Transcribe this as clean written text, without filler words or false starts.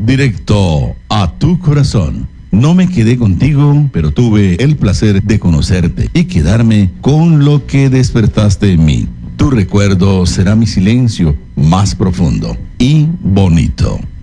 directo a tu corazón. No me quedé contigo, pero tuve el placer de conocerte y quedarme con lo que despertaste en mí. Tu recuerdo será mi silencio más profundo y bonito.